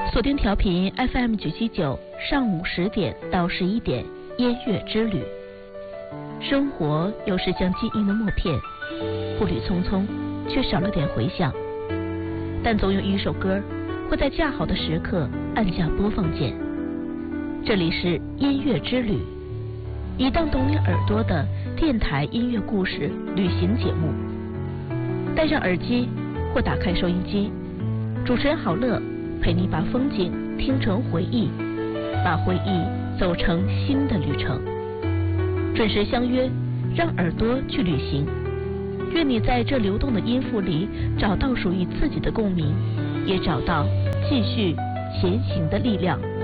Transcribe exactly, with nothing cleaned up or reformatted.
锁定调频 F M 九七九，上午十点到十一点，音乐之旅。生活有时像记忆的默片，步履匆匆，却少了点回响。但总有一首歌会在恰好的时刻按下播放键。这里是音乐之旅，一档懂你耳朵的电台音乐故事旅行节目。戴上耳机或打开收音机，主持人郝乐陪你把风景听成回忆，把回忆走成新的旅程。准时相约，让耳朵去旅行。愿你在这流动的音符里找到属于自己的共鸣，也找到继续前行的力量。